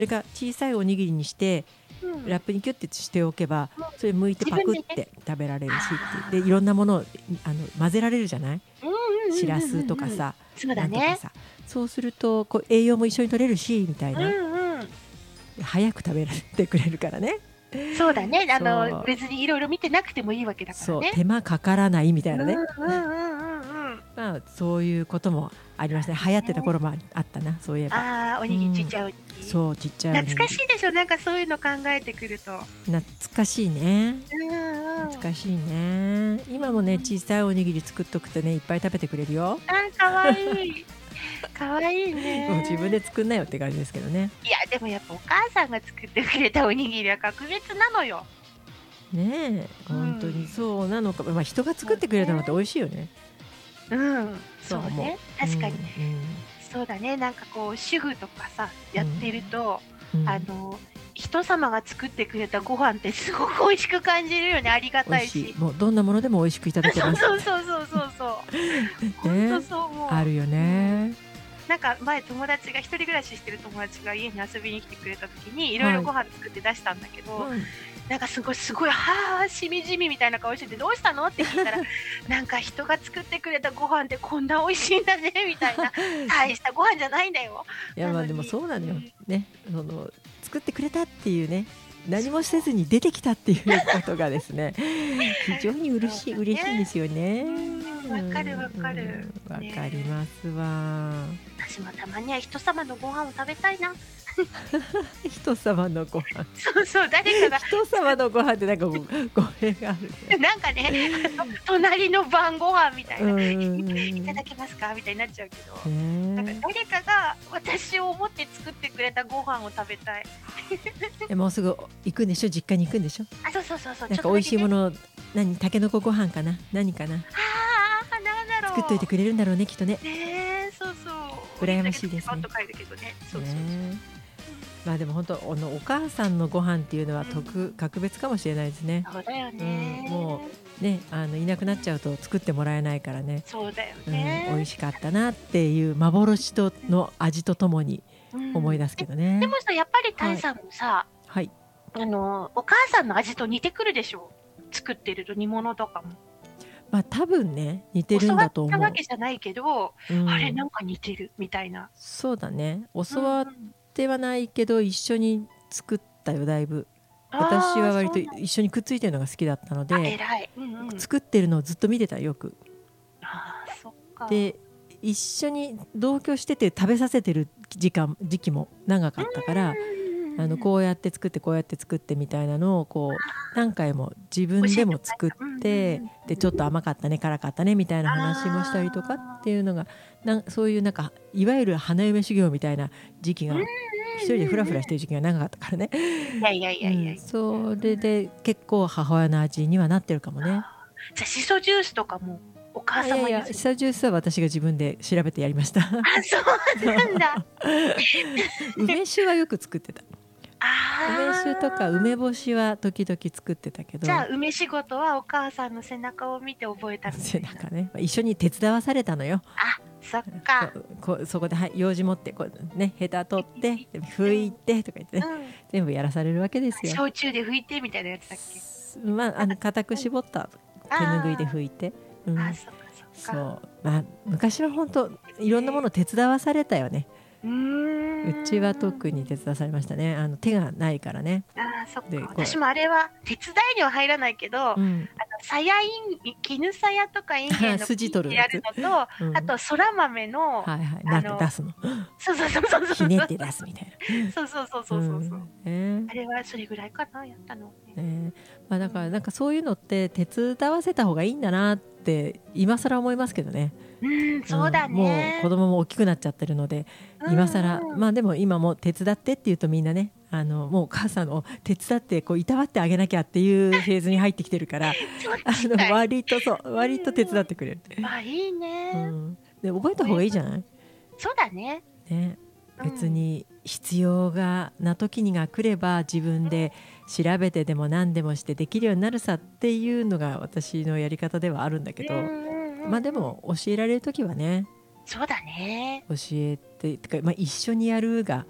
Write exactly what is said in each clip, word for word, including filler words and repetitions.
れが小さいおにぎりにしてうんラップにキュッてしておけば、 うん、 それ剥いてパクっ自分でね。 て食べられるしあっていうで、いろんなものをあの混ぜられるじゃない。 うんうんうんうんしらすとうんうん。 かさ、 そうだね。 なんとかさ、そうするとこう栄養も一緒に取れるしみたいな、 うんうん。 早く食べられてくれるからね。 そうだね。あの、 そう別にいろいろ見てなくてもいいわけだからそうね。 手間かからないみたうんういなね。 んうんうんうん。 まあそういうこともありましたね。流行ってたね。 頃もああったな、そういえば。 ああ、おにぎり、ちっうん、 ちゃいおにぎり。 そうちっちゃいお懐にぎり。 かしいでしょ、なんかそういうの考えてくると。 懐かしいね。 うんうん。 懐かしいね。今もね、 うん。 小さいおにぎり作っとくとね、いっぱい食べてくれるよ。 ああ、かわいい。かわいいもう自分でね。 作んなよって感じですけどね。 いや、でもやっぱお母さんが作ってくれたおにぎりは格別なのよ。 ねえ、 う本当にん。 そうなのか、まあ人がそう作ってくれたのってね。 美味しいよね。 うん、 そう思そうね、 う。うん確かに。 うん。 そうだね、なんかこう主婦とかさ、やってると、 うん。うん。 あの、人様が作ってくれたご飯ってすごく美味しく感じるよね、ありが美味しい。 たいし。 もうどんなものでも美味しくいただけそうます。 そうそうそうそうそう。ほんとね、 そう思あるよう。うん。 ね。 なんか前友達が一人暮らししてる友達が家に遊びに来てくれた時に、いろいろはい。 ご飯作って出したんだけど、 うん。 なんかすごいすごい、はあ、しみじみみたいな顔してて、どうしたのって聞いたら、なんか人が作ってくれたご飯ってこんな美味しいんだねみたいな、大したご飯じゃないんだよ。 いやまあでもなのに、 そうなのよ。 うん。 ね、その作ってくれたっていうね、何もせずに出てきたっていうことがですね、非常に嬉しいそうだ嬉しいんですよね。 ね。うーん、 うわかるわかる。 ん、わかりね。 ますわ。 私もたまには人様のご飯を食べたいな。 人様のご飯。 そうそう、誰かが人様のご飯ってなんかご語弊があるね。 なんかね、あの、隣の晩ご飯みたいな、 うんうんいたうんうん。 だけますかみたいになっちゃうけど、なんかね。 誰かが私を思って作ってくれたご飯を食べたい。 え、もうすぐ行くんでしょ？実家に行くんでしょ？ あ、そうそうそうそう、 なんか美味ちょっとだけね。 しいもの、何、たけのこご飯かな？何かな？ ああ、なんだ作っといてろくれるんだろうね、きっとね。 う。ねえ、そうそう。お羨ま水だけしいですね。 取ってパッと帰るけどね。そうそうそう。 ね。まあでも本当あのお母さんのご飯っていうのはうん。 特格別かもしれないですね。 そうだようん、もね。 うね、あのいなくなっちゃうと作ってもらえないからね。 そうだようん、美味ね。 しかったなっていう幻との味とともにうん。 思い出すけえ、 どね。 でもさ、やっぱりタはい。 イさんもさ、 はい。 あの、お母さんの味と似てくるでしょ？作ってると煮物とかも。 ま、多分ね、似てるん教わっだと思たわけじゃないけど、 う。うあれなん。 んか似てるみたいな。 そうだね。教わっうんうん。 てはないけど、一緒に作ったよ、だいぶ。私ああ、 は割とそうなん一緒にくっついてるのが好きだったのあ、 で、 偉い。うんうん。 作ってるのをずっと見てた、よく。 ああ、そっか。 で、一緒に同居してて食べさせてる時間時期も長かうんったから、 うんうんあの、 うんうん。 こうやって作って、こうやって作ってみたいなのをこう何回も自教分でえてもらえも作った。うんうんて、 うんで、 うん。 ちょっと甘かったね、辛かったねみたいな話もしたりとかっああ。 ていうのが、なんそういうなんか、いわゆる花嫁修行みたいな時期うんうんが、一人でフラフラしてうんうん。 る時期が長かったからね。 いやいやいうん、 やいやいや。 そうん。 れで結構母親の味にはなってるかもね。 ああ、じゃ、しそジュースとかもお母あ、いやいや、し様譲り？ そジュースは私が自分で調べてやりました。 あ、そうなんだ。 梅酒はよく作ってた。梅酒とか梅ああ。 干しは時々作ってたけじゃあ、 ど。 梅仕事はお母さんの背中を見て覚えたみたいな。 背中ね、ま、一緒に手伝わされたのよ。 あ、そっそか。 う、こう、そこで、はい、楊枝持って、こうね、ヘタ取って、で、拭いてとか言ってね、 うん。 全部やらされるわけですよ。 焼酎で拭いてみたいなやつだっけ？ すま、あの、 なんか固くうん。 絞った手拭いであ拭いて、うあ。あ、 ん。 そっかそっか。 そう、ま、昔はほんといろんなもね。 の手伝わされたよね。 ううちはーん。 特に手伝わされましたね。あの、手がないからね。 ああ、そっか。 で、こう私もあれは手伝いには入らないけど、あの、 うん。 さやいん絹さやとかいんげんの筋取るやつ？ やるのと、 うん。 あとそら豆の、 はいはい、なってあの出すの。 そうそうそうそうそうそう。 ひねって出すみたいな。 そうそうそううそうそうそう。 ん、ね。 あれはそれぐらいかな、やったのはね。 ね、ま、だからうん。 なんかそういうのって手伝わせた方がいいんだなって今更思いますけどね。 うーん、 うん、 そうだもう子ね。 供も大きくなっちゃってるので、 う今更、 んうん。 ま、でも今も手伝ってって言うとみんなね、あの、もうお母さんを手伝ってこういたわってあげなきゃっていうフェーズに入ってきてるから、 そっあの、 ちかい。 割とそう、割と手うんうん。 伝ってくれる。 あ、いいね。 うん。で、覚えた方親ががいいじゃない？ そうだね。 ね。 うん。 別に必要がな時にが来れば、自分で調べてでも何でもしてできるようになるさっていうのが私のやり方ではあるんだけうんど、 うんうま、でんうん。 も教えられる時はね、 そうだね。 教えててか、ま、一緒にやるが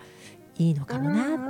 いいのかもなっ